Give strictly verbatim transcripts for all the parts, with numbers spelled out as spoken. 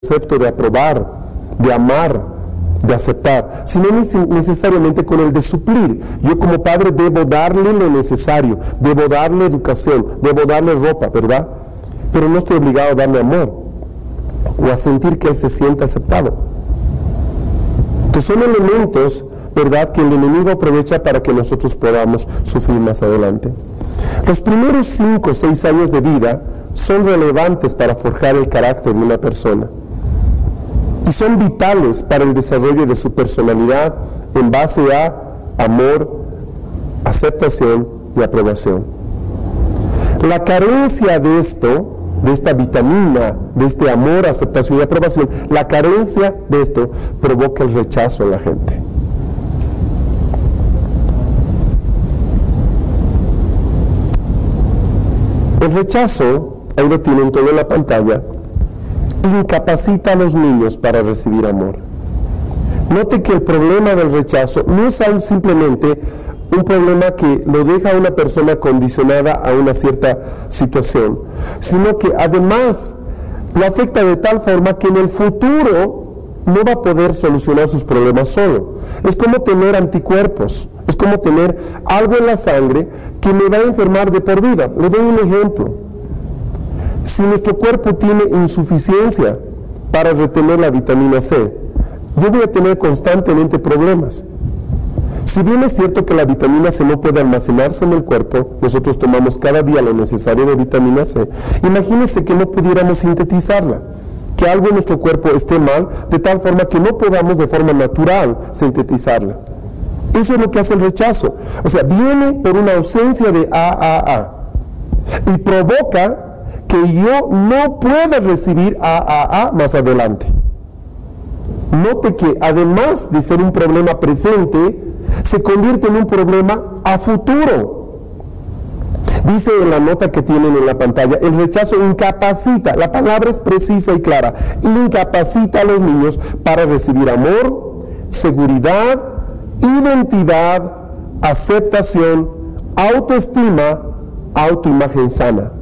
concepto de aprobar, de amar, de aceptar, sino necesariamente con el de suplir. Yo como padre debo darle lo necesario, debo darle educación, debo darle ropa, ¿verdad? Pero no estoy obligado a darle amor o a sentir que él se sienta aceptado. Entonces son elementos, ¿verdad?, que el enemigo aprovecha para que nosotros podamos sufrir más adelante. Los primeros cinco o seis años de vida son relevantes para forjar el carácter de una persona y son vitales para el desarrollo de su personalidad en base a amor, aceptación y aprobación. La carencia de esto, de esta vitamina, de este amor, aceptación y aprobación, la carencia de esto provoca el rechazo en la gente. El rechazo, ahí lo tienen todo en la pantalla, incapacita a los niños para recibir amor. Note que el problema del rechazo no es simplemente un problema que lo deja a una persona condicionada a una cierta situación, sino que además lo afecta de tal forma que en el futuro no va a poder solucionar sus problemas solo. Es como tener anticuerpos, es como tener algo en la sangre que me va a enfermar de por vida. Le doy un ejemplo. Si nuestro cuerpo tiene insuficiencia para retener la vitamina C, yo voy a tener constantemente problemas. Si bien es cierto que la vitamina C no puede almacenarse en el cuerpo, nosotros tomamos cada día lo necesario de vitamina C, imagínense que no pudiéramos sintetizarla, que algo en nuestro cuerpo esté mal, de tal forma que no podamos de forma natural sintetizarla. Eso es lo que hace el rechazo. O sea, viene por una ausencia de A A A y provoca que yo no pueda recibir A A A más adelante. Note que además de ser un problema presente, se convierte en un problema a futuro. Dice en la nota que tienen en la pantalla, el rechazo incapacita, la palabra es precisa y clara, incapacita a los niños para recibir amor, seguridad, identidad, aceptación, autoestima, autoimagen sana.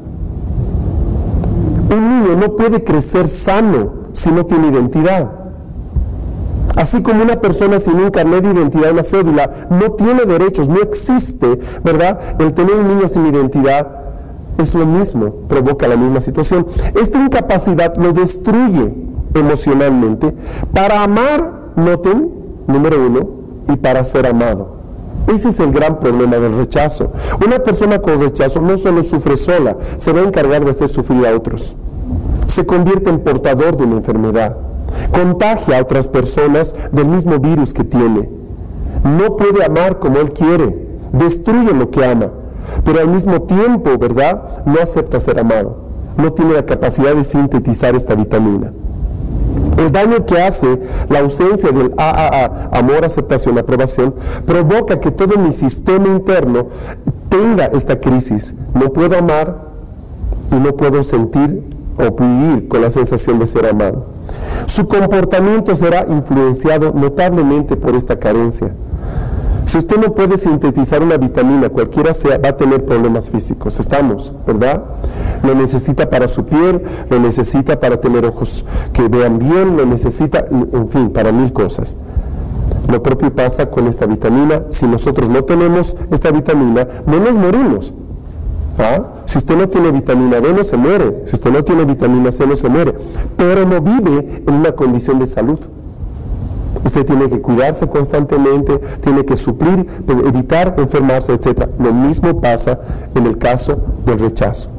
Un niño no puede crecer sano si no tiene identidad. Así como una persona sin un carnet de identidad, una cédula, no tiene derechos, no existe, ¿verdad? El tener un niño sin identidad es lo mismo, provoca la misma situación. Esta incapacidad lo destruye emocionalmente para amar, noten, número uno, y para ser amado. Ese es el gran problema del rechazo. Una persona con rechazo no solo sufre sola, se va a encargar de hacer sufrir a otros. Se convierte en portador de una enfermedad. Contagia a otras personas del mismo virus que tiene. No puede amar como él quiere, destruye lo que ama, pero al mismo tiempo, ¿verdad?, no acepta ser amado. No tiene la capacidad de sintetizar esta vitamina. El daño que hace la ausencia del A A A, amor, aceptación, aprobación, provoca que todo mi sistema interno tenga esta crisis. No puedo amar y no puedo sentir o vivir con la sensación de ser amado. Su comportamiento será influenciado notablemente por esta carencia. Si usted no puede sintetizar una vitamina, cualquiera sea, va a tener problemas físicos. Estamos, ¿verdad? Lo necesita para su piel, lo necesita para tener ojos que vean bien, lo necesita, en fin, para mil cosas. Lo propio pasa con esta vitamina. Si nosotros no tenemos esta vitamina, no nos morimos. ¿Ah? Si usted no tiene vitamina D, no se muere. Si usted no tiene vitamina C, no se muere. Pero no vive en una condición de salud. Usted tiene que cuidarse constantemente, tiene que suplir, evitar enfermarse, etcétera. Lo mismo pasa en el caso del rechazo.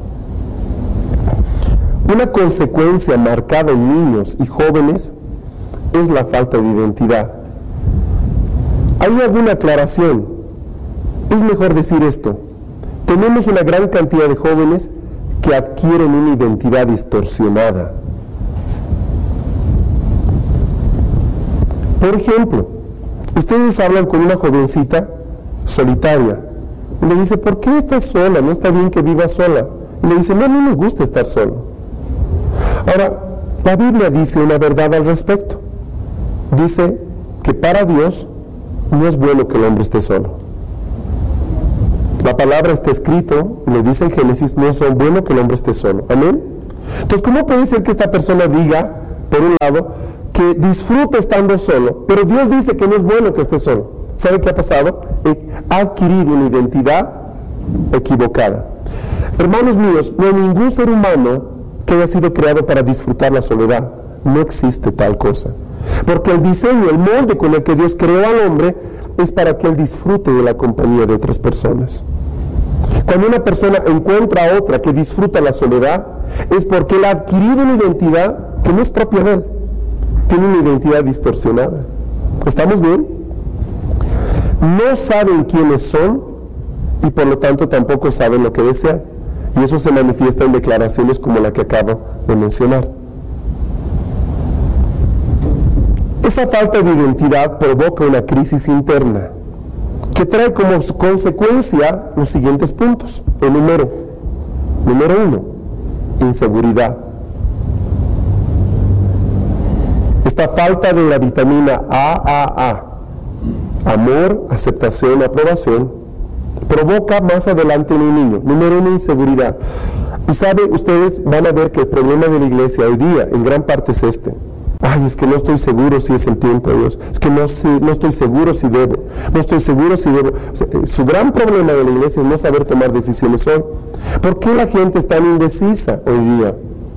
Una consecuencia marcada en niños y jóvenes es la falta de identidad. ¿Hay alguna aclaración? Es mejor decir esto. Tenemos una gran cantidad de jóvenes que adquieren una identidad distorsionada. Por ejemplo, ustedes hablan con una jovencita solitaria y le dice, ¿por qué estás sola? No está bien que vivas sola. Y le dice, no, a mí me gusta estar solo. Ahora, la Biblia dice una verdad al respecto. Dice que para Dios no es bueno que el hombre esté solo. La palabra está escrito, y lo dice en Génesis, no es bueno que el hombre esté solo. Amén. Entonces, ¿cómo puede ser que esta persona diga por un lado, que disfruta estando solo, pero Dios dice que no es bueno que esté solo. ¿Sabe qué ha pasado? Ha adquirido una identidad equivocada. Hermanos míos, no hay ningún ser humano que haya sido creado para disfrutar la soledad. No existe tal cosa. Porque el diseño, el molde con el que Dios creó al hombre es para que él disfrute de la compañía de otras personas. Cuando una persona encuentra a otra que disfruta la soledad, es porque él ha adquirido una identidad que no es propia de él. Tiene una identidad distorsionada. ¿Estamos bien? No saben quiénes son y por lo tanto tampoco saben lo que desean. Y eso se manifiesta en declaraciones como la que acabo de mencionar. Esa falta de identidad provoca una crisis interna que trae como consecuencia los siguientes puntos. El número, número uno, inseguridad. Esta falta de la vitamina A A A, amor, aceptación, aprobación, provoca más adelante en un niño, número uno, inseguridad. Y sabe, ustedes van a ver que el problema de la iglesia hoy día en gran parte es este. Ay, es que no estoy seguro si es el tiempo de Dios. Es que no, sé, no estoy seguro si debo. No estoy seguro si debo. O sea, su gran problema de la iglesia es no saber tomar decisiones hoy. ¿Por qué la gente es tan indecisa hoy día?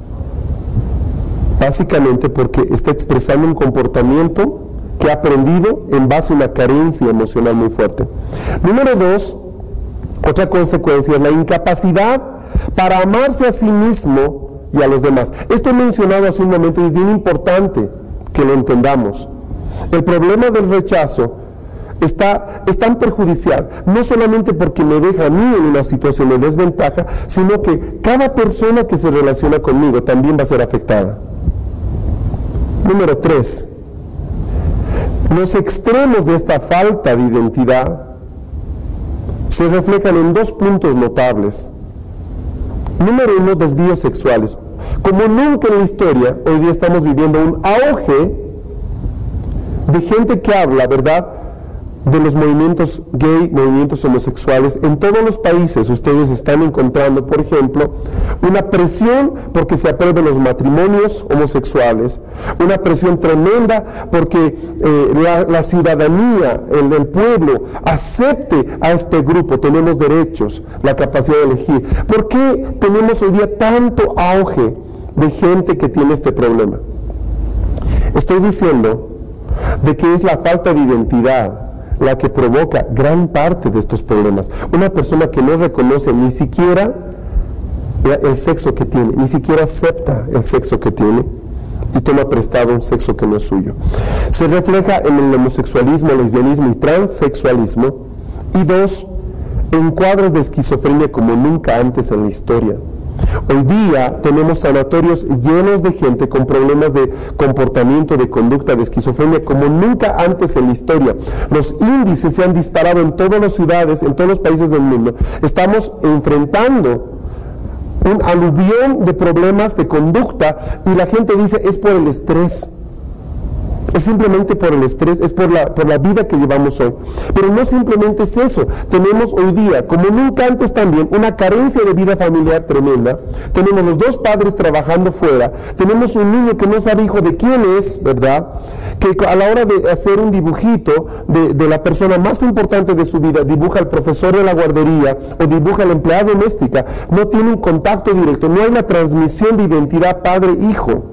Básicamente porque está expresando un comportamiento que ha aprendido en base a una carencia emocional muy fuerte. Número dos, otra consecuencia es la incapacidad para amarse a sí mismo y a los demás. Esto he mencionado hace un momento y es bien importante que lo entendamos. El problema del rechazo está, es tan perjudicial, no solamente porque me deja a mí en una situación de desventaja, sino que cada persona que se relaciona conmigo también va a ser afectada. Número tres, los extremos de esta falta de identidad se reflejan en dos puntos notables. Número uno, desvíos sexuales. Como nunca en la historia, hoy día estamos viviendo un auge de gente que habla, ¿verdad?, de los movimientos gay, movimientos homosexuales. En todos los países ustedes están encontrando, por ejemplo, una presión porque se aprueben los matrimonios homosexuales, una presión tremenda porque eh, la, la ciudadanía, el, el pueblo, acepte a este grupo, tenemos derechos, la capacidad de elegir. ¿Por qué tenemos hoy día tanto auge de gente que tiene este problema? Estoy diciendo de que es la falta de identidad la que provoca gran parte de estos problemas. Una persona que no reconoce ni siquiera el sexo que tiene, ni siquiera acepta el sexo que tiene y toma prestado un sexo que no es suyo. Se refleja en el homosexualismo, el lesbianismo y transexualismo. Y dos, en cuadros de esquizofrenia como nunca antes en la historia. Hoy día tenemos sanatorios llenos de gente con problemas de comportamiento, de conducta, de esquizofrenia, como nunca antes en la historia. Los índices se han disparado en todas las ciudades, en todos los países del mundo. Estamos enfrentando un aluvión de problemas de conducta y la gente dice es por el estrés. Es simplemente por el estrés, es por la, por la vida que llevamos hoy. Pero no simplemente es eso. Tenemos hoy día, como nunca antes también, una carencia de vida familiar tremenda. Tenemos los dos padres trabajando fuera. Tenemos un niño que no sabe hijo de quién es, ¿verdad? Que a la hora de hacer un dibujito de, de la persona más importante de su vida, dibuja al profesor de la guardería o dibuja a la empleada doméstica, no tiene un contacto directo, no hay una transmisión de identidad padre-hijo.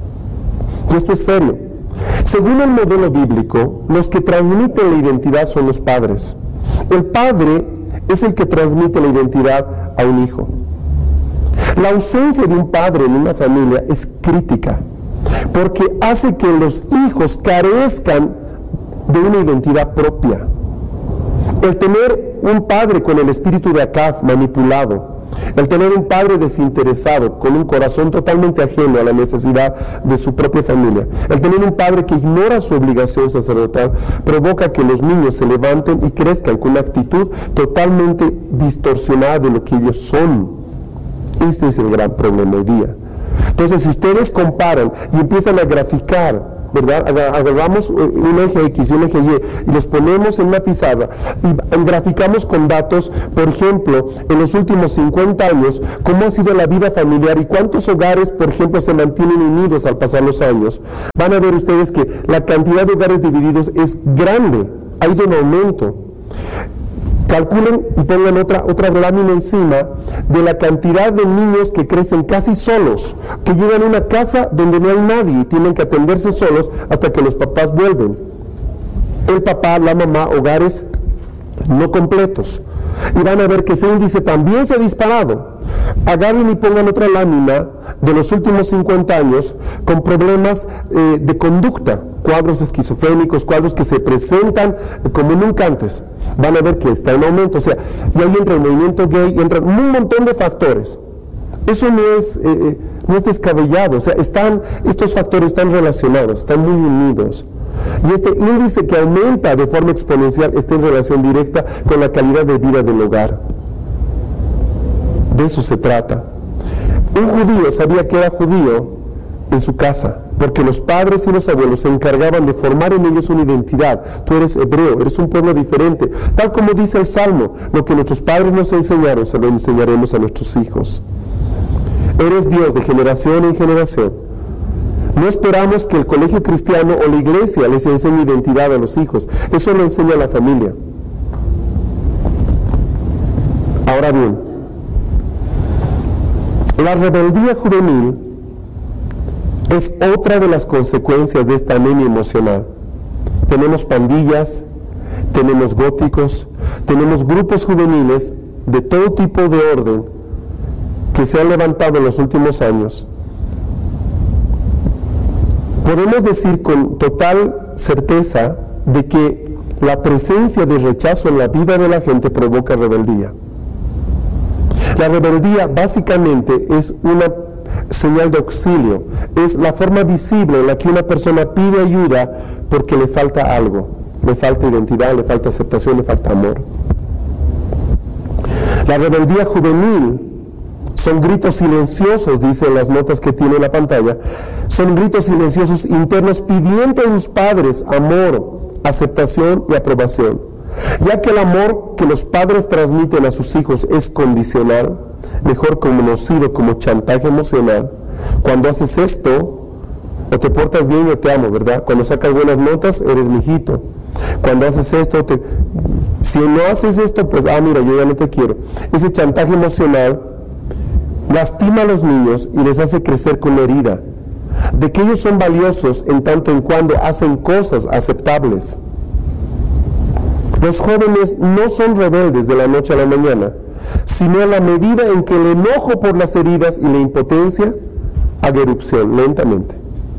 Y esto es serio. Según el modelo bíblico, los que transmiten la identidad son los padres. El padre es el que transmite la identidad a un hijo. La ausencia de un padre en una familia es crítica, porque hace que los hijos carezcan de una identidad propia. El tener un padre con el espíritu de Acab manipulado, el tener un padre desinteresado, con un corazón totalmente ajeno a la necesidad de su propia familia, el tener un padre que ignora su obligación sacerdotal, provoca que los niños se levanten y crezcan con una actitud totalmente distorsionada de lo que ellos son. Este es el gran problema hoy día. Entonces, si ustedes comparan y empiezan a graficar ¿verdad? Agarramos un eje X y un eje Y y los ponemos en una pizarra y graficamos con datos, por ejemplo, en los últimos cincuenta años, cómo ha sido la vida familiar y cuántos hogares, por ejemplo, se mantienen unidos al pasar los años. Van a ver ustedes que la cantidad de hogares divididos es grande, ha ido en aumento. Calculen y pongan otra, otra lámina encima de la cantidad de niños que crecen casi solos, que llegan a una casa donde no hay nadie y tienen que atenderse solos hasta que los papás vuelven. El papá, la mamá, hogares no completos. Y van a ver que ese índice también se ha disparado. Agarren y pongan otra lámina de los últimos cincuenta años con problemas eh, de conducta, cuadros esquizofrénicos, cuadros que se presentan eh, como nunca antes. Van a ver que está en aumento. O sea, y ahí entra el movimiento gay, entra un montón de factores. Eso no es, eh, no es descabellado. O sea, están, estos factores están relacionados, están muy unidos. Y este índice que aumenta de forma exponencial está en relación directa con la calidad de vida del hogar. De eso se trata. Un judío sabía que era judío en su casa, porque los padres y los abuelos se encargaban de formar en ellos una identidad. Tú eres hebreo, eres un pueblo diferente. Tal como dice el Salmo, lo que nuestros padres nos enseñaron, se lo enseñaremos a nuestros hijos. Eres Dios de generación en generación. No esperamos que el colegio cristiano o la iglesia les enseñe identidad a los hijos. Eso lo enseña la familia. Ahora bien, la rebeldía juvenil es otra de las consecuencias de esta anemia emocional. Tenemos pandillas, tenemos góticos, tenemos grupos juveniles de todo tipo de orden que se han levantado en los últimos años. Podemos decir con total certeza de que la presencia de rechazo en la vida de la gente provoca rebeldía. La rebeldía básicamente es una señal de auxilio, es la forma visible en la que una persona pide ayuda porque le falta algo, le falta identidad, le falta aceptación, le falta amor. La rebeldía juvenil son gritos silenciosos, dicen las notas que tiene la pantalla, son gritos silenciosos internos pidiendo a sus padres amor, aceptación y aprobación. Ya que el amor que los padres transmiten a sus hijos es condicional, mejor conocido como chantaje emocional, cuando haces esto, o te portas bien, yo te amo, ¿verdad? Cuando sacas buenas notas, eres mi hijito. Cuando haces esto, te... si no haces esto, pues, ah, mira, yo ya no te quiero. Ese chantaje emocional lastima a los niños y les hace crecer con la herida de que ellos son valiosos en tanto en cuando hacen cosas aceptables. Los jóvenes no son rebeldes de la noche a la mañana, sino a la medida en que el enojo por las heridas y la impotencia haga erupción lentamente.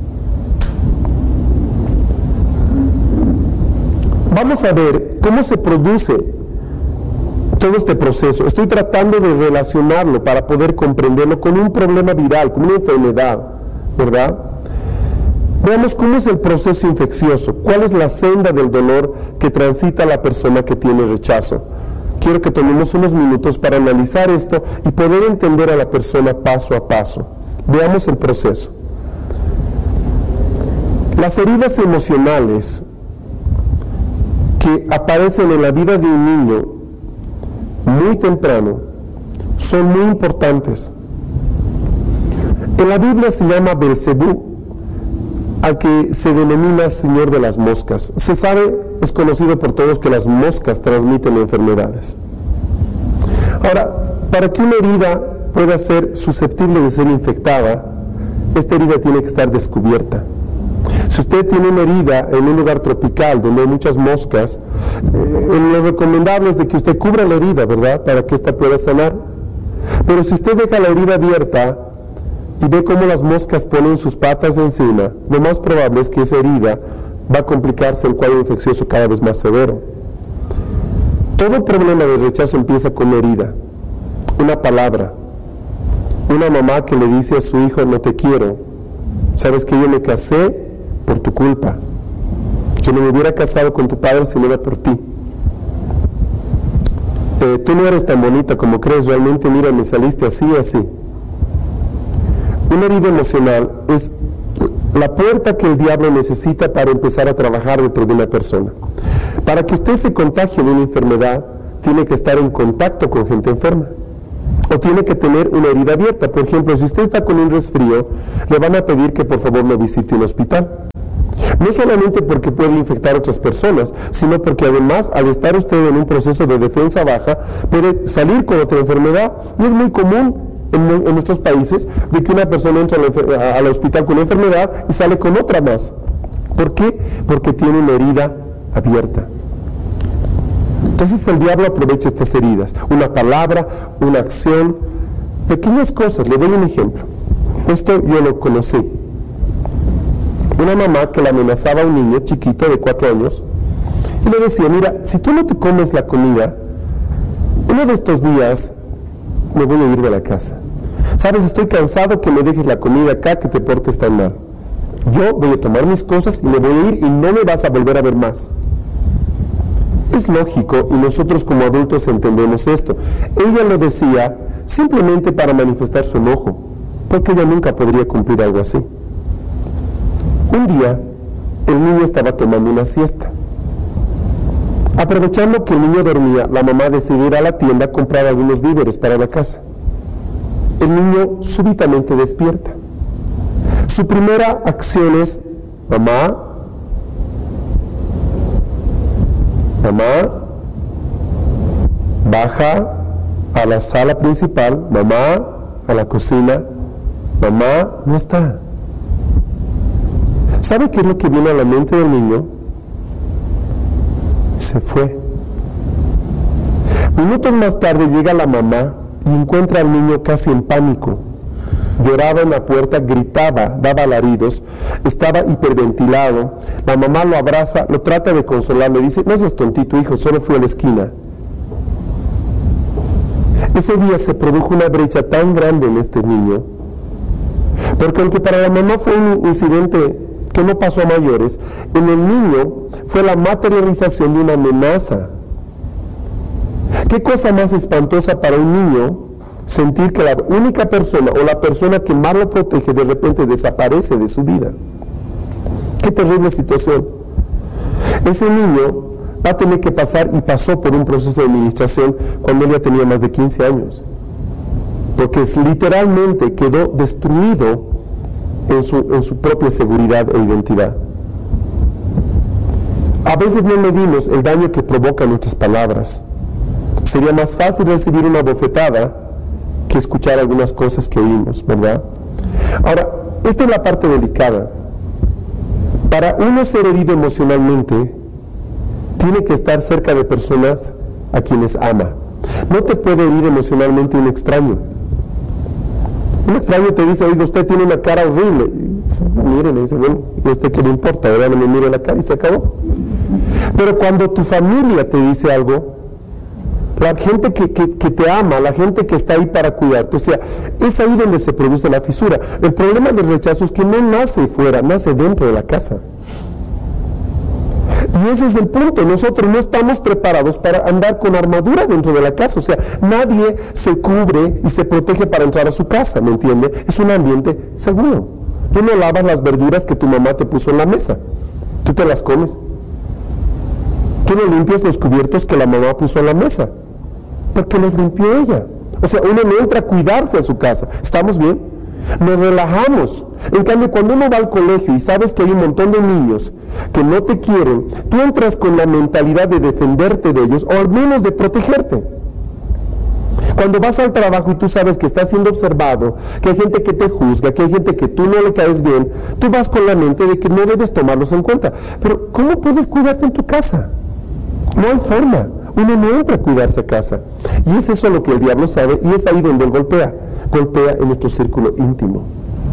Vamos a ver cómo se produce todo este proceso. Estoy tratando de relacionarlo para poder comprenderlo con un problema viral, con una enfermedad, ¿verdad? Veamos cómo es el proceso infeccioso, cuál es la senda del dolor que transita la persona que tiene rechazo. Quiero que tomemos unos minutos para analizar esto y poder entender a la persona paso a paso. Veamos el proceso. Las heridas emocionales que aparecen en la vida de un niño muy temprano son muy importantes. En la Biblia se llama Belcebú al que se denomina Señor de las moscas. Se sabe, es conocido por todos, que las moscas transmiten enfermedades. Ahora, para que una herida pueda ser susceptible de ser infectada, esta herida tiene que estar descubierta. Si usted tiene una herida en un lugar tropical donde hay muchas moscas, eh, lo recomendable es de que usted cubra la herida, ¿verdad?, para que ésta pueda sanar. Pero si usted deja la herida abierta y ve cómo las moscas ponen sus patas encima, lo más probable es que esa herida va a complicarse el cuadro infeccioso cada vez más severo. Todo problema de rechazo empieza con una herida, una palabra. Una mamá que le dice a su hijo: no te quiero, sabes que yo me casé por tu culpa, yo no me hubiera casado con tu padre si no era por ti. Eh, tú no eres tan bonita como crees, realmente, mira, me saliste así y así. Una herida emocional es la puerta que el diablo necesita para empezar a trabajar dentro de una persona. Para que usted se contagie de una enfermedad, tiene que estar en contacto con gente enferma. O tiene que tener una herida abierta. Por ejemplo, si usted está con un resfrío, le van a pedir que por favor no visite un hospital. No solamente porque puede infectar a otras personas, sino porque además, al estar usted en un proceso de defensa baja, puede salir con otra enfermedad. Y es muy común en, en nuestros países de que una persona entra al, al hospital con una enfermedad y sale con otra más. ¿Por qué? Porque tiene una herida abierta. Entonces el diablo aprovecha estas heridas, una palabra, una acción, pequeñas cosas. Le doy un ejemplo. Esto yo lo conocí. Una mamá que le amenazaba a un niño chiquito de cuatro años y le decía, mira, si tú no te comes la comida, uno de estos días me voy a ir de la casa. Sabes, estoy cansado que me dejes la comida acá, que te portes tan mal. Yo voy a tomar mis cosas y me voy a ir y no me vas a volver a ver más. Es lógico y nosotros como adultos entendemos esto. Ella lo decía simplemente para manifestar su enojo, porque ella nunca podría cumplir algo así. Un día, el niño estaba tomando una siesta. Aprovechando que el niño dormía, la mamá decidió ir a la tienda a comprar algunos víveres para la casa. El niño súbitamente despierta. Su primera acción es, mamá, mamá, baja a la sala principal, mamá, a la cocina, mamá, no está. ¿Sabe qué es lo que viene a la mente del niño? Se fue. Minutos más tarde llega la mamá y encuentra al niño casi en pánico. Lloraba en la puerta, gritaba, daba alaridos, estaba hiperventilado. La mamá lo abraza, lo trata de consolar, le dice, no seas tontito hijo, solo fui a la esquina. Ese día se produjo una brecha tan grande en este niño, porque aunque para la mamá fue un incidente que no pasó a mayores, en el niño fue la materialización de una amenaza. ¿Qué cosa más espantosa para un niño sentir que la única persona o la persona que más lo protege de repente desaparece de su vida? Qué terrible situación. Ese niño va a tener que pasar, y pasó por un proceso de administración cuando él ya tenía más de quince años, porque es, literalmente quedó destruido en su, en su propia seguridad e identidad. A veces no medimos el daño que provocan nuestras palabras. Sería más fácil recibir una bofetada que escuchar algunas cosas que oímos, ¿verdad? Ahora, esta es la parte delicada. Para uno ser herido emocionalmente, tiene que estar cerca de personas a quienes ama. No te puede herir emocionalmente un extraño. Un extraño te dice, oiga, usted tiene una cara horrible. Y, mire, le dice, bueno, ¿y a usted qué le importa? ¿Verdad? No me mire la cara y se acabó. Pero cuando tu familia te dice algo, la gente que, que, que te ama, la gente que está ahí para cuidarte, o sea, es ahí donde se produce la fisura. El problema del rechazo es que no nace fuera, nace dentro de la casa. Y ese es el punto. Nosotros no estamos preparados para andar con armadura dentro de la casa. O sea, nadie se cubre y se protege para entrar a su casa, ¿me entiende? Es un ambiente seguro. Tú no lavas las verduras que tu mamá te puso en la mesa. Tú te las comes. Tú no limpias los cubiertos que la mamá puso en la mesa, porque los limpió ella. O sea, uno no entra a cuidarse a su casa. ¿Estamos bien? Nos relajamos. En cambio, cuando uno va al colegio y sabes que hay un montón de niños que no te quieren, tú entras con la mentalidad de defenderte de ellos, o al menos de protegerte. Cuando vas al trabajo y tú sabes que estás siendo observado, que hay gente que te juzga, que hay gente que tú no le caes bien, tú vas con la mente de que no debes tomarlos en cuenta. Pero ¿cómo puedes cuidarte en tu casa? No hay forma. Uno no entra a cuidarse a casa. Y es eso lo que el diablo sabe, y es ahí donde él golpea. Golpea en nuestro círculo íntimo.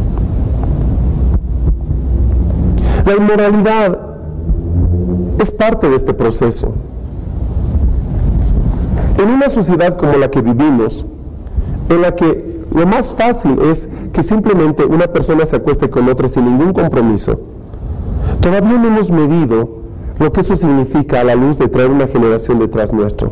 La inmoralidad es parte de este proceso. En una sociedad como la que vivimos, en la que lo más fácil es que simplemente una persona se acueste con otra sin ningún compromiso, todavía no hemos medido lo que eso significa a la luz de traer una generación detrás nuestro.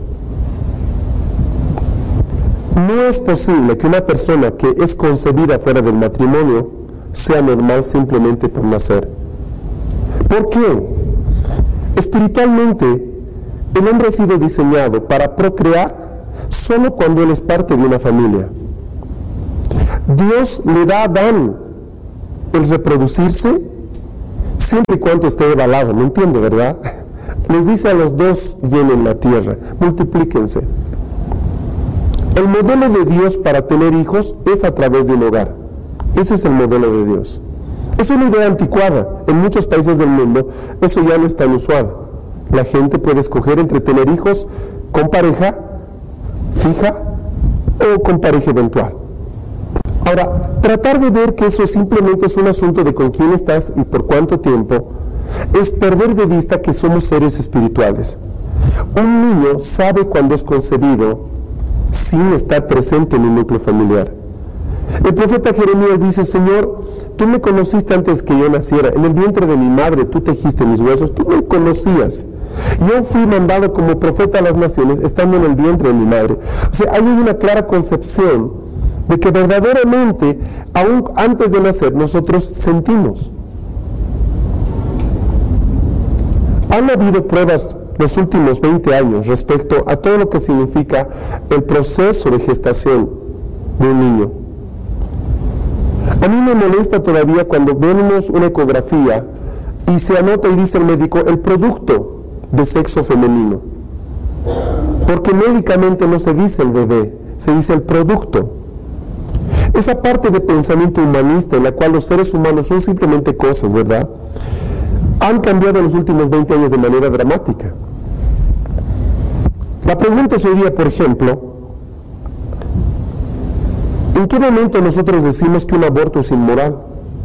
No es posible que una persona que es concebida fuera del matrimonio sea normal simplemente por nacer. ¿Por qué? Espiritualmente, el hombre ha sido diseñado para procrear solo cuando él es parte de una familia. Dios le da a Adán el reproducirse siempre y cuando esté avalado, ¿me entiende, verdad? Les dice a los dos: llenen la tierra, multiplíquense. El modelo de Dios para tener hijos es a través de un hogar. Ese es el modelo de Dios. Es una idea anticuada. En muchos países del mundo eso ya no es tan usual. La gente puede escoger entre tener hijos con pareja fija o con pareja eventual. Ahora, tratar de ver que eso simplemente es un asunto de con quién estás y por cuánto tiempo es perder de vista que somos seres espirituales. Un niño sabe cuando es concebido sin estar presente en un núcleo familiar. El profeta Jeremías dice: Señor, tú me conociste antes que yo naciera, en el vientre de mi madre tú tejiste mis huesos, tú me conocías. Yo fui mandado como profeta a las naciones estando en el vientre de mi madre. O sea, hay una clara concepción de que verdaderamente, aún antes de nacer, nosotros sentimos. Han habido pruebas los últimos veinte años respecto a todo lo que significa el proceso de gestación de un niño. A mí me molesta todavía cuando vemos una ecografía y se anota y dice el médico el producto de sexo femenino, porque médicamente no se dice el bebé, se dice el producto. Esa parte de pensamiento humanista en la cual los seres humanos son simplemente cosas, ¿verdad?, han cambiado en los últimos veinte años de manera dramática. La pregunta sería, por ejemplo, ¿en qué momento nosotros decimos que un aborto es inmoral?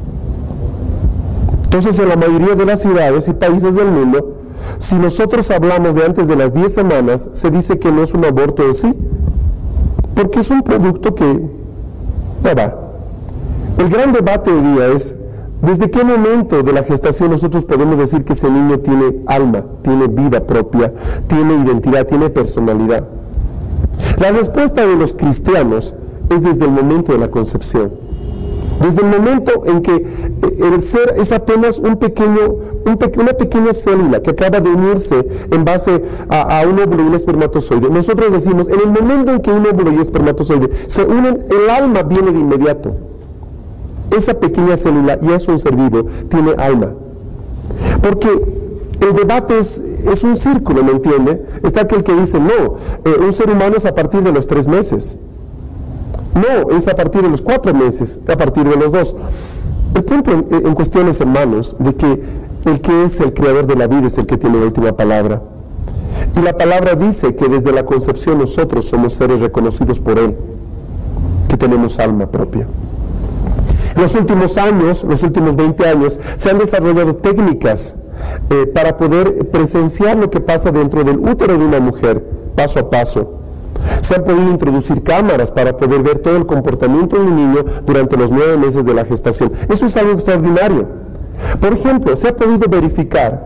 Entonces, en la mayoría de las ciudades y países del mundo, si nosotros hablamos de antes de las diez semanas, se dice que no es un aborto en sí, porque es un producto que ya va. El gran debate hoy día es: ¿desde qué momento de la gestación nosotros podemos decir que ese niño tiene alma, tiene vida propia, tiene identidad, tiene personalidad? La respuesta de los cristianos es desde el momento de la concepción. Desde el momento en que el ser es apenas un pequeño, un pe- una pequeña célula que acaba de unirse en base a, a un óvulo y un espermatozoide. Nosotros decimos, en el momento en que un óvulo y espermatozoide se unen, el alma viene de inmediato. Esa pequeña célula ya es un ser vivo, tiene alma. Porque el debate es, es un círculo, ¿me entiende? Está aquel que dice, no, eh, un ser humano es a partir de los tres meses. No, es a partir de los cuatro meses, a partir de los dos. El punto en, en cuestión es, hermanos, de que el que es el creador de la vida es el que tiene la última palabra. Y la palabra dice que desde la concepción nosotros somos seres reconocidos por Él, que tenemos alma propia. En los últimos años, los últimos veinte años, se han desarrollado técnicas eh, para poder presenciar lo que pasa dentro del útero de una mujer, paso a paso. Se han podido introducir cámaras para poder ver todo el comportamiento de un niño durante los nueve meses de la gestación. Eso es algo extraordinario. Por ejemplo, se ha podido verificar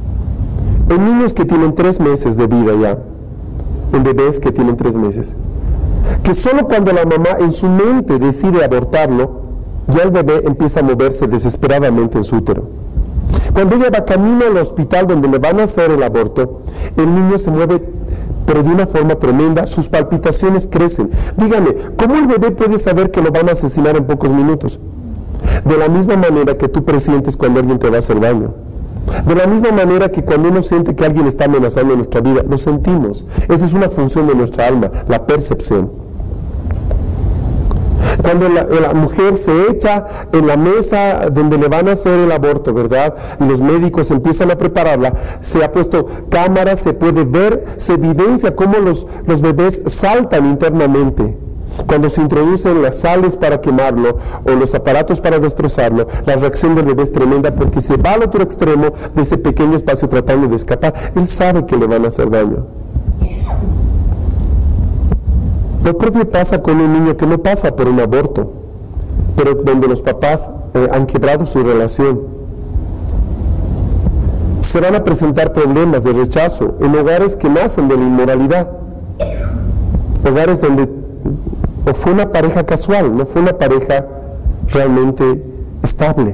en niños que tienen tres meses de vida ya, en bebés que tienen tres meses, que solo cuando la mamá en su mente decide abortarlo, ya el bebé empieza a moverse desesperadamente en su útero. Cuando ella va camino al hospital donde le van a hacer el aborto, el niño se mueve pero de una forma tremenda, sus palpitaciones crecen. Dígame, ¿cómo el bebé puede saber que lo van a asesinar en pocos minutos? De la misma manera que tú presientes cuando alguien te va a hacer daño. De la misma manera que cuando uno siente que alguien está amenazando nuestra vida, lo sentimos. Esa es una función de nuestra alma, la percepción. Cuando la, la mujer se echa en la mesa donde le van a hacer el aborto, ¿verdad?, y los médicos empiezan a prepararla, se ha puesto cámaras, se puede ver, se evidencia cómo los, los bebés saltan internamente. Cuando se introducen las sales para quemarlo o los aparatos para destrozarlo, la reacción del bebé es tremenda porque se va al otro extremo de ese pequeño espacio tratando de escapar. Él sabe que le van a hacer daño. Lo propio pasa con un niño que no pasa por un aborto, pero donde los papás eh, han quebrado su relación. Se van a presentar problemas de rechazo en hogares que nacen de la inmoralidad. Hogares donde o fue una pareja casual, no fue una pareja realmente estable.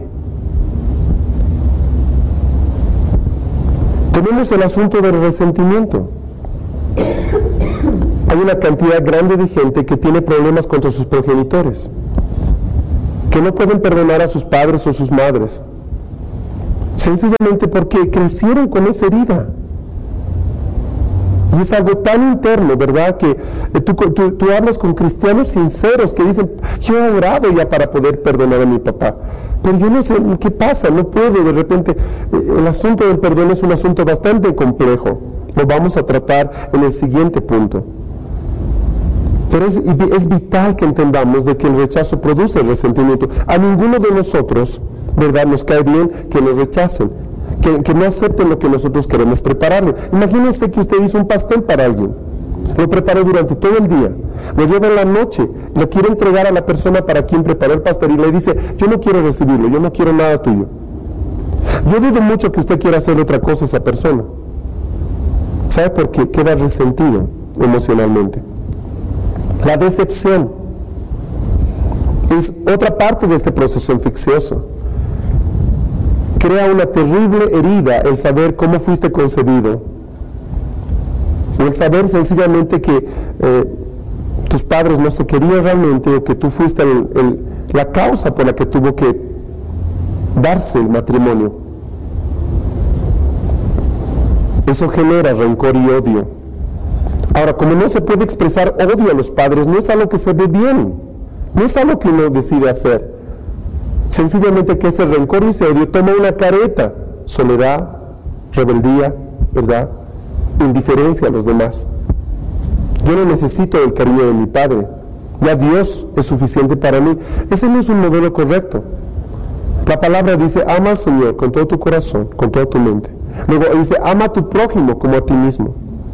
Tenemos el asunto del resentimiento. Hay una cantidad grande de gente que tiene problemas contra sus progenitores, que no pueden perdonar a sus padres o sus madres, sencillamente porque crecieron con esa herida. Y es algo tan interno, ¿verdad? Que eh, tú, tú, tú hablas con cristianos sinceros que dicen, yo he orado ya para poder perdonar a mi papá, pero yo no sé qué pasa, no puedo, de repente. Eh, el asunto del perdón es un asunto bastante complejo. Lo vamos a tratar en el siguiente punto. Pero es, es vital que entendamos de que el rechazo produce resentimiento. A ninguno de nosotros, ¿verdad?, nos cae bien que nos rechacen, que, que no acepten lo que nosotros queremos prepararle. Imagínense que usted hizo un pastel para alguien, lo preparó durante todo el día, lo lleva en la noche, lo quiere entregar a la persona para quien preparó el pastel y le dice, yo no quiero recibirlo, yo no quiero nada tuyo. Yo dudo mucho que usted quiera hacer otra cosa a esa persona. ¿Sabe por qué? Queda resentido emocionalmente. La decepción es otra parte de este proceso infeccioso. Crea una terrible herida el saber cómo fuiste concebido, o el saber sencillamente que eh, tus padres no se querían realmente, o que tú fuiste el, el, la causa por la que tuvo que darse el matrimonio. Eso genera rencor y odio. Ahora, como no se puede expresar odio a los padres, no es algo que se ve bien, no es algo que uno decide hacer. Sencillamente que ese rencor y ese odio toma una careta: soledad, rebeldía, ¿verdad?, indiferencia a los demás. Yo no necesito el cariño de mi padre, ya Dios es suficiente para mí. Ese no es un modelo correcto. La palabra dice, ama al Señor con todo tu corazón, con toda tu mente. Luego dice, ama a tu prójimo como a ti mismo.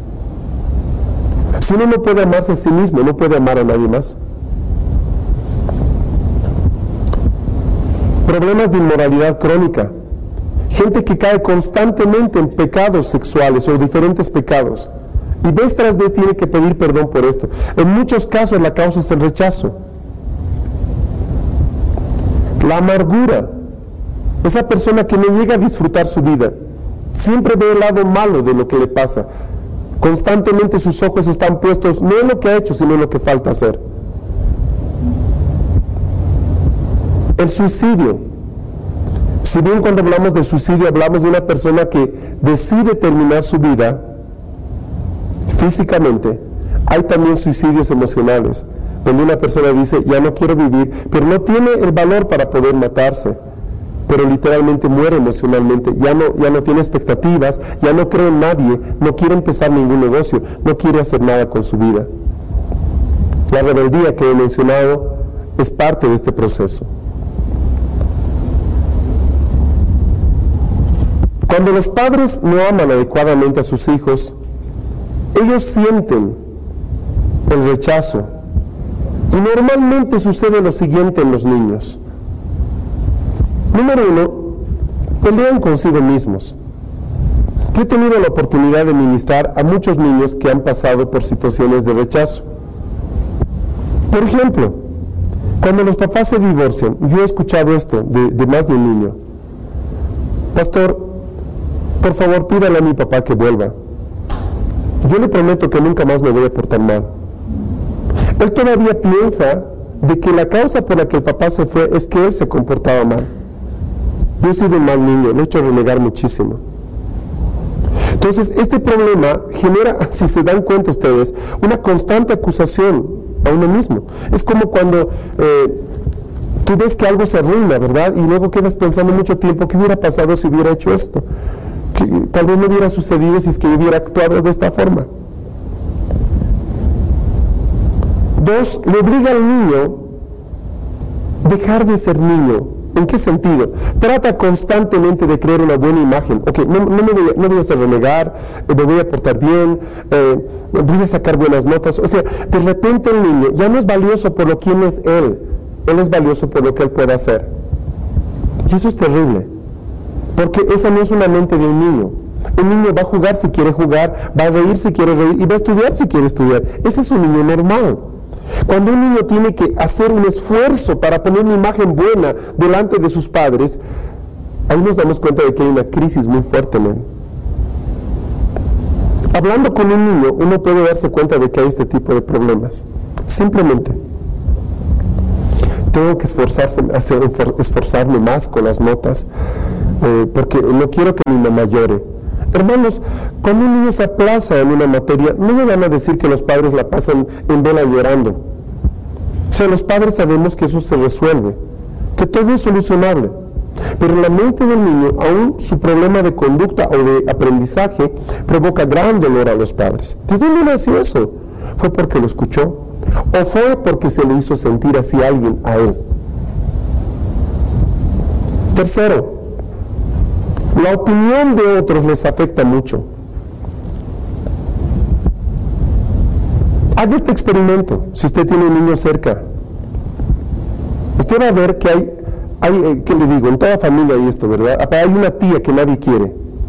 Si uno no puede amarse a sí mismo, no puede amar a nadie más. Problemas de inmoralidad crónica. Gente que cae constantemente en pecados sexuales o diferentes pecados. Y vez tras vez tiene que pedir perdón por esto. En muchos casos la causa es el rechazo. La amargura. Esa persona que no llega a disfrutar su vida. Siempre ve el lado malo de lo que le pasa. Constantemente sus ojos están puestos no en lo que ha hecho, sino en lo que falta hacer. El suicidio. Si bien cuando hablamos de suicidio hablamos de una persona que decide terminar su vida físicamente, hay también suicidios emocionales, donde una persona dice, ya no quiero vivir, pero no tiene el valor para poder matarse, pero literalmente muere emocionalmente, ya no, ya no tiene expectativas, ya no cree en nadie, no quiere empezar ningún negocio, no quiere hacer nada con su vida. La rebeldía que he mencionado es parte de este proceso. Cuando los padres no aman adecuadamente a sus hijos, ellos sienten el rechazo. Y normalmente sucede lo siguiente en los niños. Número uno, pelean consigo mismos. Yo he tenido la oportunidad de ministrar a muchos niños que han pasado por situaciones de rechazo. Por ejemplo, cuando los papás se divorcian, yo he escuchado esto de, de más de un niño. Pastor, por favor, pídale a mi papá que vuelva. Yo le prometo que nunca más me voy a portar mal. Él todavía piensa de que la causa por la que el papá se fue es que él se comportaba mal. Yo he sido un mal niño, lo he hecho renegar muchísimo. Entonces, este problema genera, si se dan cuenta ustedes, una constante acusación a uno mismo. Es como cuando eh, tú ves que algo se arruina, ¿verdad? Y luego quedas pensando mucho tiempo, ¿qué hubiera pasado si hubiera hecho esto? Que tal vez no hubiera sucedido si es que hubiera actuado de esta forma. Dos, le obliga al niño a dejar de ser niño. ¿En qué sentido? Trata constantemente de crear una buena imagen. Ok, no, no, me voy, no voy a hacer renegar, eh, me voy a portar bien, eh, voy a sacar buenas notas. O sea, de repente el niño ya no es valioso por lo que es él, él es valioso por lo que él puede hacer. Y eso es terrible, porque esa no es una mente de un niño. Un niño va a jugar si quiere jugar, va a reír si quiere reír y va a estudiar si quiere estudiar. Ese es un niño normal. Cuando un niño tiene que hacer un esfuerzo para poner una imagen buena delante de sus padres, ahí nos damos cuenta de que hay una crisis muy fuerte en él. Hablando con un niño, uno puede darse cuenta de que hay este tipo de problemas. Simplemente, tengo que esforzarse, hacer, esforzarme más con las notas, eh, porque no quiero que mi mamá llore. Hermanos, cuando un niño se aplaza en una materia, no me van a decir que los padres la pasan en vela llorando. O sea, los padres sabemos que eso se resuelve, que todo es solucionable. Pero en la mente del niño, aún su problema de conducta o de aprendizaje provoca gran dolor a los padres. ¿De dónde nació eso? ¿Fue porque lo escuchó? ¿O fue porque se le hizo sentir así a alguien a él? Tercero, la opinión de otros les afecta mucho. Haga este experimento, si usted tiene un niño cerca. Usted va a ver que hay, hay ¿qué le digo? En toda familia hay esto, ¿verdad? Hay una tía que nadie quiere.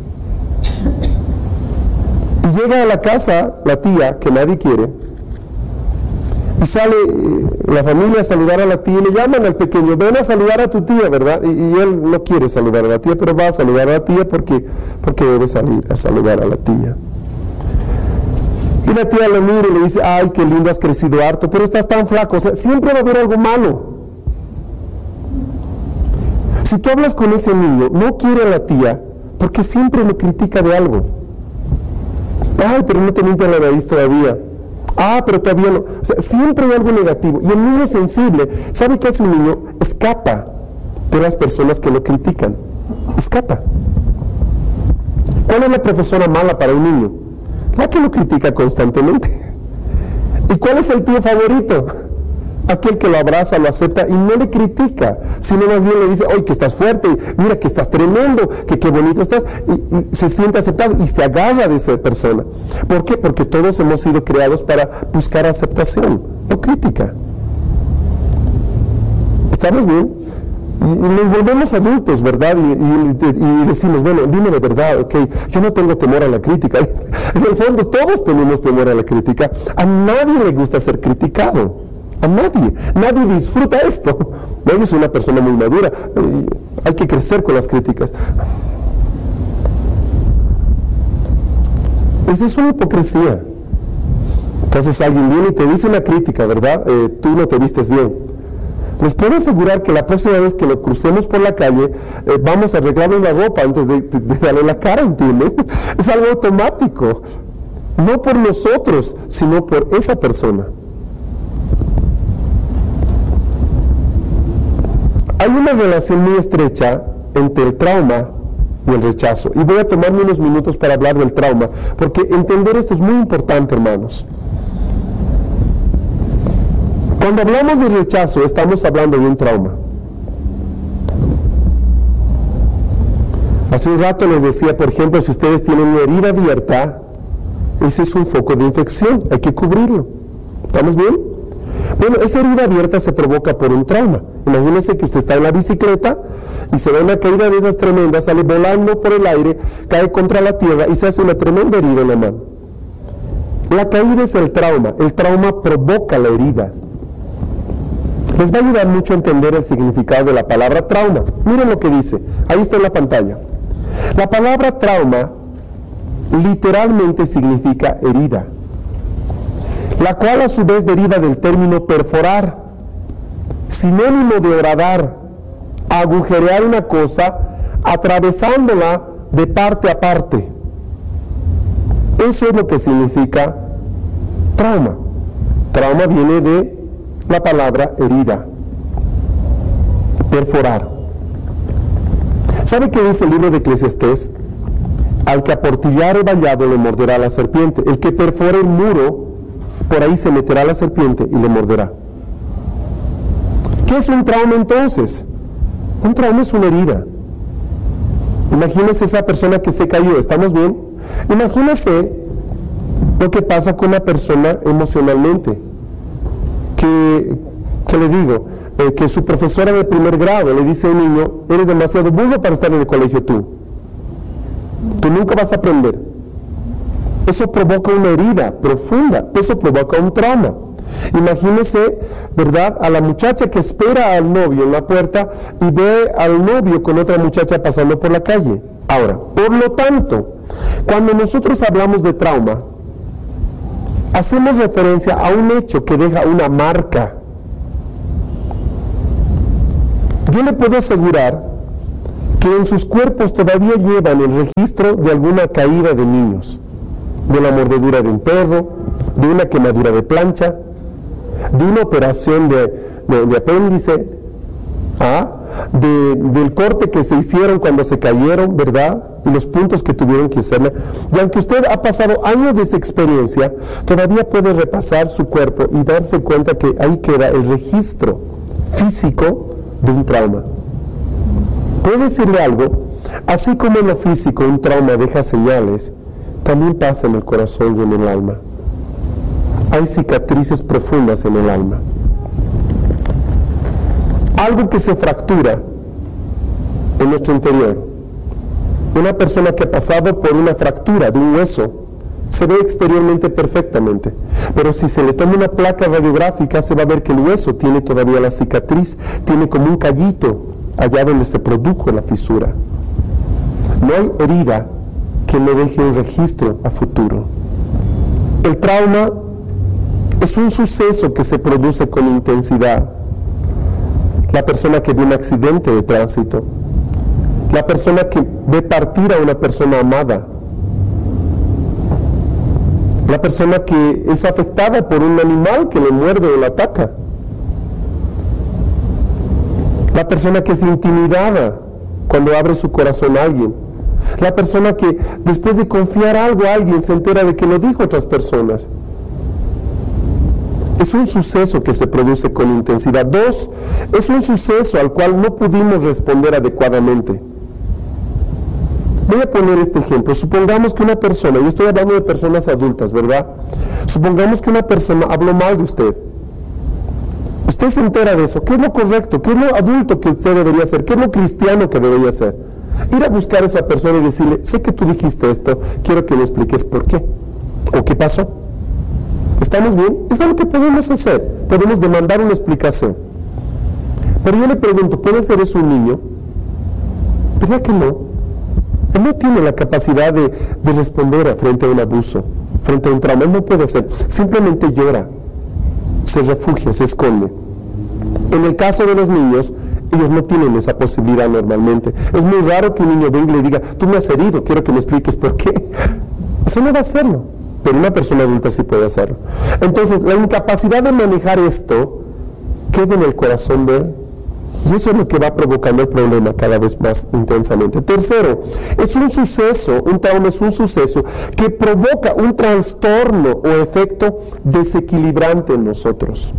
Y llega a la casa la tía que nadie quiere, y sale eh, la familia a saludar a la tía, y le llaman al pequeño, ven a saludar a tu tía, ¿verdad? Y, y él no quiere saludar a la tía, pero va a saludar a la tía porque, porque debe salir a saludar a la tía. Y la tía lo mira y le dice, ay, qué lindo, has crecido harto, pero estás tan flaco. O sea, siempre va a haber algo malo. Si tú hablas con ese niño, no quiere a la tía porque siempre lo critica de algo. Ay, pero no te limpia la nariz todavía. Ah, pero todavía no. O sea, siempre hay algo negativo. Y el niño sensible, ¿sabe qué hace un niño? Escapa de las personas que lo critican. Escapa. ¿Cuál es la profesora mala para un niño? La que lo critica constantemente. ¿Y cuál es el tío favorito? Aquel que lo abraza, lo acepta y no le critica, sino más bien le dice, oye, que estás fuerte, mira que estás tremendo, que qué bonito estás, y, y se siente aceptado y se agarra de esa persona. ¿Por qué? Porque todos hemos sido creados para buscar aceptación, no crítica. ¿Estamos bien? Y nos volvemos adultos, ¿verdad? Y, y, y decimos, bueno, dime de verdad, ok, yo no tengo temor a la crítica. En el fondo todos tenemos temor a la crítica. A nadie le gusta ser criticado. A nadie. Nadie disfruta esto. Nadie es una persona muy madura. Eh, hay que crecer con las críticas. Esa es una hipocresía. Entonces alguien viene y te dice una crítica, ¿verdad? Eh, tú no te vistes bien. Les puedo asegurar que la próxima vez que lo crucemos por la calle, eh, vamos a arreglarle la ropa antes de, de, de darle la cara, ¿entienden? Es algo automático. No por nosotros, sino por esa persona. Hay una relación muy estrecha entre el trauma y el rechazo. Y voy a tomarme unos minutos para hablar del trauma, porque entender esto es muy importante, hermanos. Cuando hablamos de rechazo, estamos hablando de un trauma. Hace un rato les decía, por ejemplo, si ustedes tienen una herida abierta, ese es un foco de infección, hay que cubrirlo. ¿Estamos bien? Bueno, esa herida abierta se provoca por un trauma. Imagínense que usted está en la bicicleta y se da una caída de esas tremendas, sale volando por el aire, cae contra la tierra y se hace una tremenda herida en la mano. La caída es el trauma, el trauma provoca la herida. Les va a ayudar mucho a entender el significado de la palabra trauma. Miren lo que dice, ahí está en la pantalla. La palabra trauma literalmente significa herida, la cual a su vez deriva del término perforar, sinónimo de horadar, agujerear una cosa, atravesándola de parte a parte. Eso es lo que significa trauma. Trauma viene de la palabra herida, perforar. ¿Sabe qué dice el libro de Eclesiastés? Al que aportillar el vallado le morderá la serpiente. El que perfora el muro, por ahí se meterá la serpiente y le morderá. ¿Qué es un trauma entonces? Un trauma es una herida. Imagínese esa persona que se cayó, ¿estamos bien? Imagínese lo que pasa con una persona emocionalmente. Que, que le digo, eh, que su profesora de primer grado le dice a un niño, eres demasiado burro para estar en el colegio tú. Tú nunca vas a aprender. Eso provoca una herida profunda, eso provoca un trauma. Imagínese, ¿verdad?, a la muchacha que espera al novio en la puerta y ve al novio con otra muchacha pasando por la calle. Ahora, por lo tanto, cuando nosotros hablamos de trauma, hacemos referencia a un hecho que deja una marca. Yo le puedo asegurar que en sus cuerpos todavía llevan el registro de alguna caída de niños, de la mordedura de un perro, de una quemadura de plancha, de una operación de, de, de apéndice, ¿ah? de, del corte que se hicieron cuando se cayeron, ¿verdad? Y los puntos que tuvieron que hacerle. Y aunque usted ha pasado años de esa experiencia, todavía puede repasar su cuerpo y darse cuenta que ahí queda el registro físico de un trauma. Puedo decirle algo, así como en lo físico un trauma deja señales, también pasa en el corazón y en el alma. Hay cicatrices profundas en el alma. Algo que se fractura en nuestro interior. Una persona que ha pasado por una fractura de un hueso se ve exteriormente perfectamente, pero si se le toma una placa radiográfica se va a ver que el hueso tiene todavía la cicatriz, tiene como un callito allá donde se produjo la fisura. No hay herida que no deje un registro a futuro. El trauma es un suceso que se produce con intensidad. La persona que ve un accidente de tránsito, la persona que ve partir a una persona amada, la persona que es afectada por un animal que le muerde o le ataca, la persona que es intimidada cuando abre su corazón a alguien, la persona que después de confiar algo a alguien se entera de que lo dijo a otras personas. Es un suceso que se produce con intensidad. Dos, es un suceso al cual no pudimos responder adecuadamente. Voy a poner este ejemplo. Supongamos que una persona, y estoy hablando de personas adultas, ¿verdad? Supongamos que una persona habló mal de usted. Usted se entera de eso. ¿Qué es lo correcto? ¿Qué es lo adulto que usted debería hacer? ¿Qué es lo cristiano que debería hacer? Ir a buscar a esa persona y decirle, sé que tú dijiste esto, quiero que me expliques por qué. ¿O qué pasó? ¿Estamos bien? Eso es lo que podemos hacer. Podemos demandar una explicación. Pero yo le pregunto, ¿puede ser eso un niño? ¿Verdad que no? Él no tiene la capacidad de, de responder frente a un abuso, frente a un trauma. Él no puede hacer. Simplemente llora, se refugia, se esconde. En el caso de los niños, ellos no tienen esa posibilidad normalmente. Es muy raro que un niño venga y le diga, tú me has herido, quiero que me expliques por qué. Eso no va a hacerlo. Pero una persona adulta sí puede hacerlo. Entonces, la incapacidad de manejar esto queda en el corazón de él. Y eso es lo que va provocando el problema cada vez más intensamente. Tercero, es un suceso, un trauma es un suceso que provoca un trastorno o efecto desequilibrante en nosotros.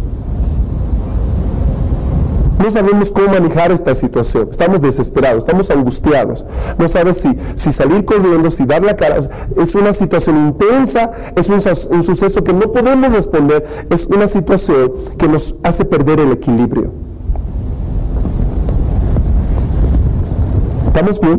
No sabemos cómo manejar esta situación, estamos desesperados, estamos angustiados, no sabes si, si salir corriendo, si dar la cara. Es una situación intensa, es un, un suceso que no podemos responder, es una situación que nos hace perder el equilibrio. ¿Estamos bien?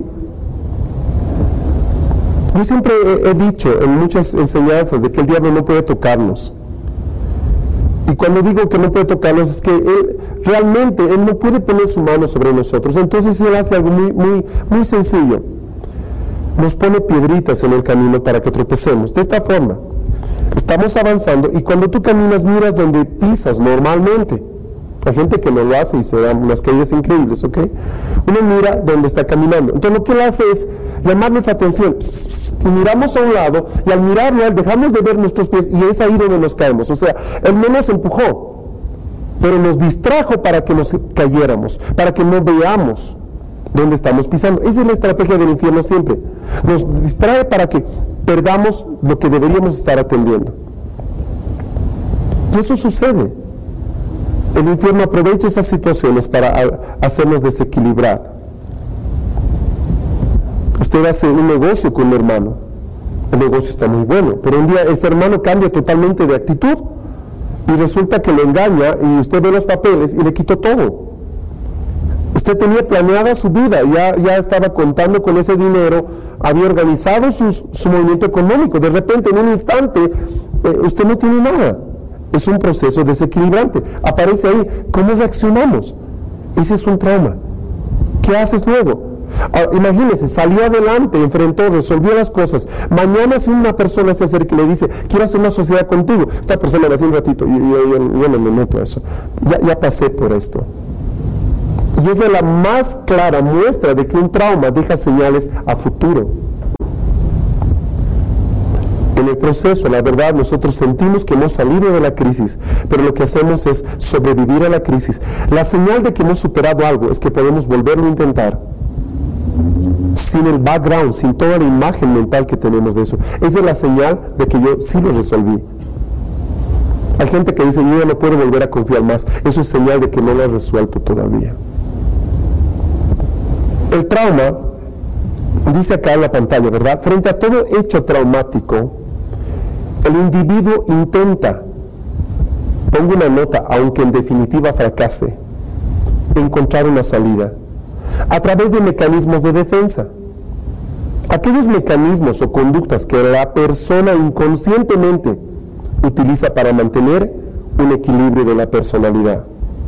Yo siempre he, he dicho en muchas enseñanzas de que el diablo no puede tocarnos. Y cuando digo que no puede tocarnos es que él realmente él no puede poner su mano sobre nosotros. Entonces él hace algo muy, muy, muy sencillo. Nos pone piedritas en el camino para que tropecemos. De esta forma, estamos avanzando y cuando tú caminas miras donde pisas normalmente. Hay gente que no lo hace y se dan unas caídas increíbles, ¿ok? Uno mira donde está caminando. Entonces lo que él hace es llamar nuestra atención. Y miramos a un lado y al mirarlo a él dejamos de ver nuestros pies y es ahí donde nos caemos. O sea, él no nos empujó, pero nos distrajo para que nos cayéramos, para que no veamos dónde estamos pisando. Esa es la estrategia del infierno siempre. Nos distrae para que perdamos lo que deberíamos estar atendiendo. Y eso sucede. El infierno aprovecha esas situaciones para hacernos desequilibrar. Usted hace un negocio con un hermano, el negocio está muy bueno, pero un día ese hermano cambia totalmente de actitud y resulta que lo engaña y usted ve los papeles y le quitó todo. Usted tenía planeada su vida, ya, ya estaba contando con ese dinero, había organizado sus, su movimiento económico, de repente en un instante eh, usted no tiene nada. es un proceso desequilibrante. Aparece ahí. ¿Cómo reaccionamos? Ese es un trauma. ¿Qué haces luego? Ahora, imagínese, salió adelante, enfrentó, resolvió las cosas. Mañana si una persona se acerca y le dice, quiero hacer una sociedad contigo, esta persona le hace un ratito, yo, yo, yo, yo no me meto a eso. Ya, ya pasé por esto. Y esa es la más clara muestra de que un trauma deja señales a futuro. En el proceso, la verdad, nosotros sentimos que hemos salido de la crisis, pero lo que hacemos es sobrevivir a la crisis. La señal de que hemos superado algo es que podemos volverlo a intentar sin el background, sin toda la imagen mental que tenemos de eso. Esa es la señal de que yo sí lo resolví. Hay gente que dice, yo ya no puedo volver a confiar más. Eso es señal de que no lo he resuelto todavía. El trauma, dice acá en la pantalla, ¿verdad? Frente a todo hecho traumático, el individuo intenta, pongo una nota, aunque en definitiva fracase, encontrar una salida a través de mecanismos de defensa. Aquellos mecanismos o conductas que la persona inconscientemente utiliza para mantener un equilibrio de la personalidad.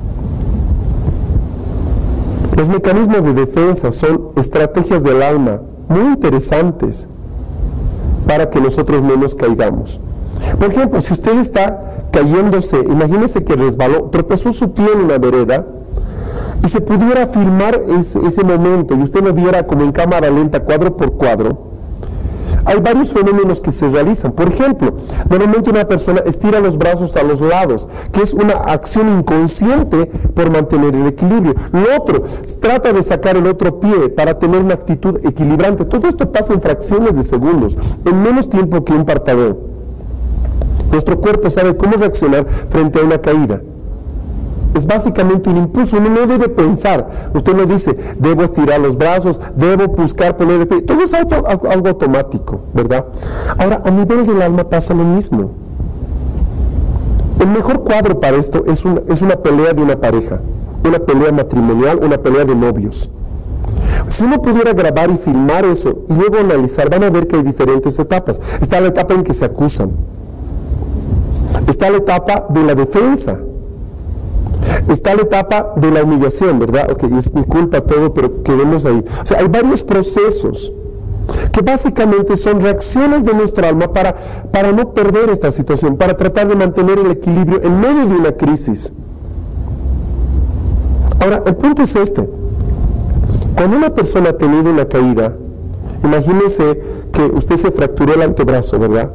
Los mecanismos de defensa son estrategias del alma muy interesantes para que nosotros no nos caigamos. Por ejemplo, si usted está cayéndose, imagínese que resbaló, tropezó su pie en una vereda y se pudiera filmar ese, ese momento y usted lo viera como en cámara lenta, cuadro por cuadro. Hay varios fenómenos que se realizan. Por ejemplo, normalmente una persona estira los brazos a los lados, que es una acción inconsciente por mantener el equilibrio. Lo otro, trata de sacar el otro pie para tener una actitud equilibrante. Todo esto pasa en fracciones de segundos, en menos tiempo que un parpadeo. Nuestro cuerpo sabe cómo reaccionar frente a una caída. Es básicamente un impulso, uno no debe pensar, usted no dice, debo estirar los brazos, debo buscar poner de pie, todo es auto, algo automático, ¿verdad? Ahora, a nivel del alma pasa lo mismo. El mejor cuadro para esto es una, es una pelea de una pareja, una pelea matrimonial, una pelea de novios. Si uno pudiera grabar y filmar eso y luego analizar, van a ver que hay diferentes etapas. Está la etapa en que se acusan, está la etapa de la defensa, está la etapa de la humillación, ¿verdad? Ok, es mi culpa todo, pero quedemos ahí. O sea, hay varios procesos que básicamente son reacciones de nuestra alma para, para no perder esta situación, para tratar de mantener el equilibrio en medio de una crisis. Ahora, el punto es este. Cuando una persona ha tenido una caída, imagínese que usted se fracturó el antebrazo, ¿verdad?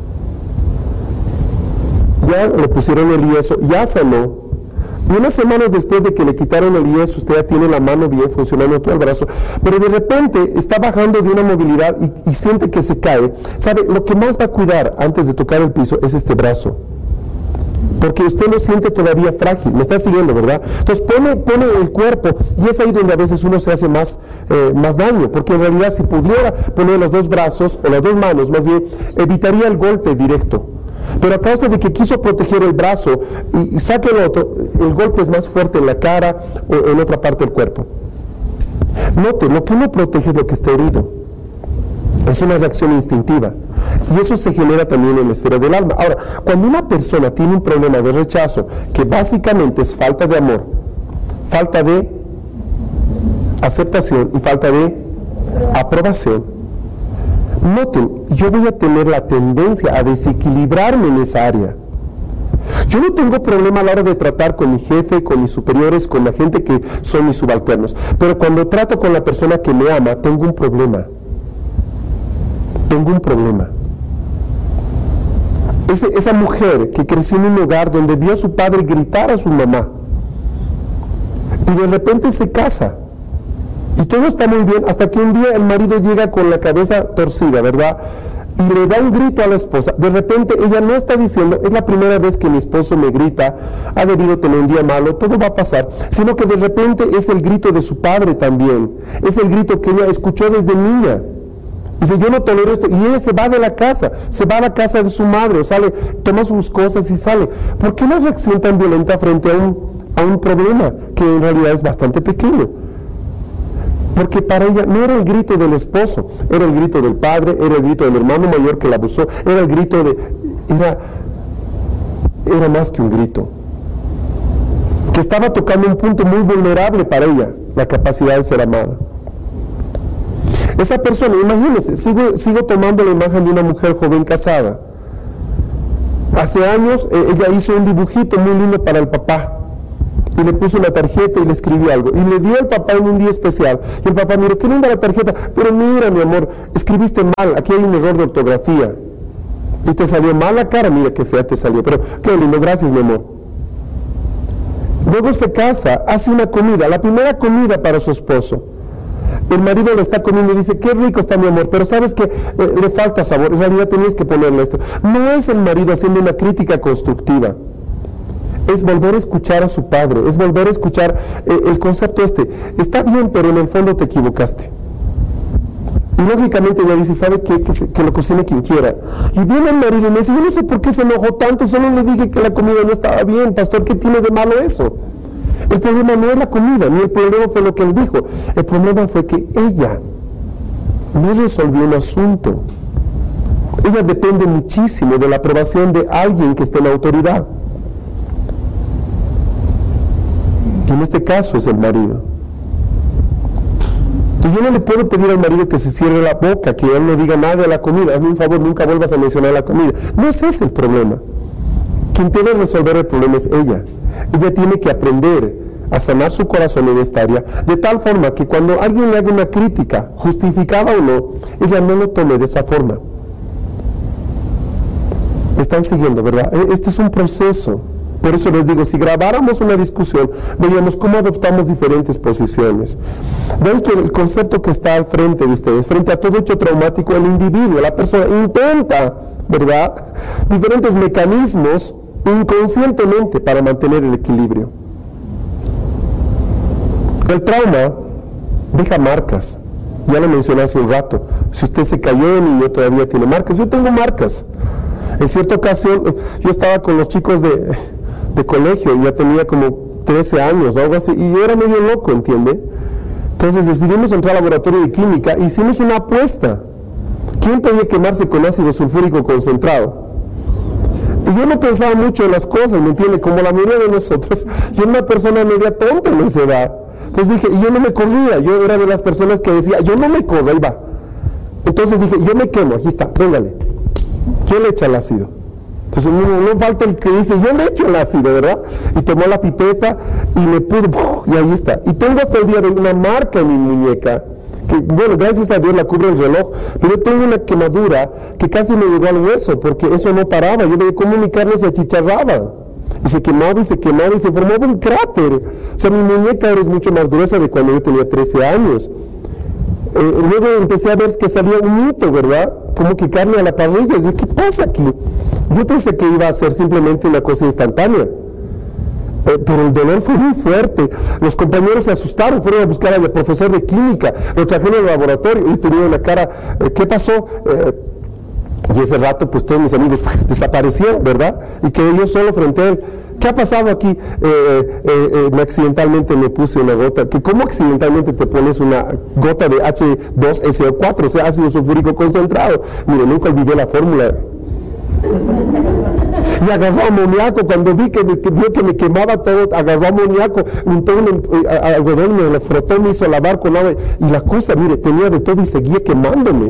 Ya le pusieron el yeso, ya sanó. Y unas semanas después de que le quitaron el yeso, usted ya tiene la mano bien funcionando, todo el brazo, pero de repente está bajando de una movilidad y, y siente que se cae. ¿Sabe? Lo que más va a cuidar antes de tocar el piso es este brazo, porque usted lo siente todavía frágil. Me está siguiendo, ¿verdad? Entonces pone, pone el cuerpo y es ahí donde a veces uno se hace más, eh, más daño, porque en realidad si pudiera poner los dos brazos, o las dos manos más bien, evitaría el golpe directo. Pero a causa de que quiso proteger el brazo y, y saque el otro, el golpe es más fuerte en la cara o en otra parte del cuerpo. Note, lo que uno protege es lo que está herido. Es una reacción instintiva. Y eso se genera también en la esfera del alma. Ahora, cuando una persona tiene un problema de rechazo, que básicamente es falta de amor, falta de aceptación y falta de aprobación, noten, yo voy a tener la tendencia a desequilibrarme en esa área. Yo no tengo problema a la hora de tratar con mi jefe, con mis superiores, con la gente que son mis subalternos, pero cuando trato con la persona que me ama, tengo un problema. Tengo un problema. Ese, esa mujer que creció en un hogar donde vio a su padre gritar a su mamá y de repente se casa. Y todo está muy bien, hasta que un día el marido llega con la cabeza torcida, ¿verdad? Y le da un grito a la esposa. De repente ella no está diciendo, es la primera vez que mi esposo me grita, ha debido tener un día malo, todo va a pasar. Sino que de repente es el grito de su padre también. Es el grito que ella escuchó desde niña. Dice, yo no tolero esto. Y ella se va de la casa, se va a la casa de su madre, o sale, toma sus cosas y sale. ¿Por qué una reacción tan violenta frente a un, a un problema que en realidad es bastante pequeño? Porque para ella no era el grito del esposo, era el grito del padre, era el grito del hermano mayor que la abusó, era el grito de... Era, era más que un grito, que estaba tocando un punto muy vulnerable para ella, la capacidad de ser amada. Esa persona, imagínense, sigo, sigo tomando la imagen de una mujer joven casada. Hace años eh, ella hizo un dibujito muy lindo para el papá y le puso una tarjeta y le escribió algo y le dio al papá en un día especial y el papá, mira, qué linda la tarjeta, pero mira mi amor, escribiste mal, aquí hay un error de ortografía y te salió mal la cara, mira qué fea te salió, pero qué lindo, gracias mi amor. Luego se casa, hace una comida, la primera comida para su esposo. El marido le está comiendo y dice, qué rico está mi amor, pero sabes que eh, le falta sabor, en realidad tenías que ponerle esto. No es el marido haciendo una crítica constructiva, es volver a escuchar a su padre, es volver a escuchar eh, el concepto este, está bien, pero en el fondo te equivocaste. Y lógicamente ella dice, ¿sabe qué? Que, se, que lo cocine quien quiera. Y viene el marido y me dice, yo no sé por qué se enojó tanto, solo le dije que la comida no estaba bien, pastor, ¿qué tiene de malo eso? El problema no es la comida, ni el problema fue lo que él dijo. El problema fue que ella no resolvió un asunto. Ella depende muchísimo de la aprobación de alguien que esté en la autoridad. Y en este caso es el marido. Y yo no le puedo pedir al marido que se cierre la boca, que él no diga nada de la comida. Hazme un favor, nunca vuelvas a mencionar la comida. No es ese el problema. Quien debe resolver el problema es ella. Ella tiene que aprender a sanar su corazón en esta área, de tal forma que cuando alguien le haga una crítica, justificada o no, ella no lo tome de esa forma. ¿Me están siguiendo, verdad? Este es un proceso. Por eso les digo, si grabáramos una discusión, veríamos cómo adoptamos diferentes posiciones. Ven que el concepto que está al frente de ustedes, frente a todo hecho traumático, el individuo, la persona intenta, ¿verdad?, diferentes mecanismos inconscientemente para mantener el equilibrio. El trauma deja marcas. Ya lo mencioné hace un rato. Si usted se cayó de niño, todavía tiene marcas. Yo tengo marcas. En cierta ocasión, yo estaba con los chicos de, de colegio, ya tenía como trece años o algo así, y yo era medio loco, ¿entiende? Entonces decidimos entrar al laboratorio de química e hicimos una apuesta. ¿Quién podía quemarse con ácido sulfúrico concentrado? Y yo no pensaba mucho en las cosas, ¿me entiende? Como la mayoría de nosotros, yo era una persona media tonta en esa edad. Entonces dije, y yo no me corría, yo era de las personas que decía, yo no me corro, ahí va. Entonces dije, yo me quemo, aquí está, véngale. ¿Quién le echa el ácido? Entonces no, no falta el que dice, yo le echo el ácido, ¿verdad? Y tomó la pipeta y me puse, y ahí está. Y tengo hasta el día de hoy una marca en mi muñeca, que bueno, gracias a Dios la cubre el reloj, pero yo tengo una quemadura que casi me llegó al hueso, porque eso no paraba, yo veía cómo mi carne se achicharraba. Y se quemaba y se quemaba y se formaba un cráter. O sea, mi muñeca ahora es mucho más gruesa de cuando yo tenía trece años. Eh, luego empecé a ver que salía un mito, ¿verdad? Como que carne a la parrilla. Y dije, ¿qué pasa aquí? Yo pensé que iba a ser simplemente una cosa instantánea. Eh, pero el dolor fue muy fuerte. Los compañeros se asustaron, fueron a buscar al profesor de química, lo trajeron al laboratorio y tenía una cara, eh, ¿qué pasó? Eh, Y ese rato, pues todos mis amigos desaparecieron, ¿verdad? Y quedé yo solo frente a él. ¿Qué ha pasado aquí? Eh, eh, eh, me accidentalmente me puse una gota. ¿Que ¿Cómo accidentalmente te pones una gota de H dos S O cuatro, o sea, ácido sulfúrico concentrado? Mire, nunca olvidé la fórmula. Y agarró amoníaco, cuando vi que, que vio que me quemaba todo, agarró amoníaco, untó un eh, algodón, me lo frotó, me hizo lavar con agua. Y la cosa, mire, tenía de todo y seguía quemándome.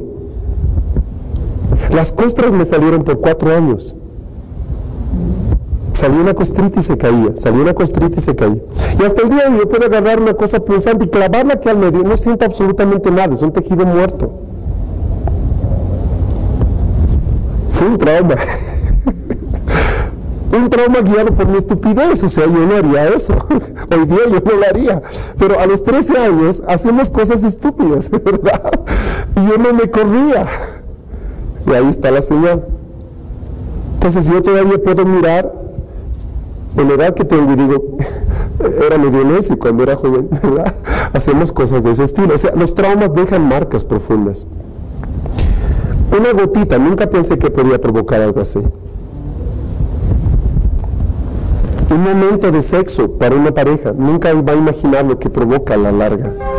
Las costras me salieron por cuatro años. Salió una costrita y se caía, salió una costrita y se caía. Y hasta el día de hoy yo puedo agarrar una cosa punzante y clavarla aquí al medio, no siento absolutamente nada, es un tejido muerto. Fue un trauma. Un trauma guiado por mi estupidez, o sea, yo no haría eso. Hoy día yo no lo haría. Pero a los trece años hacemos cosas estúpidas, ¿verdad? Y yo no me corría. Y ahí está la señal. Entonces yo todavía puedo mirar en la edad que tengo y digo, era medio necio cuando era joven, ¿verdad? Hacemos cosas de ese estilo. O sea, los traumas dejan marcas profundas. Una gotita, nunca pensé que podía provocar algo así. Un momento de sexo para una pareja, nunca va a imaginar lo que provoca a la larga.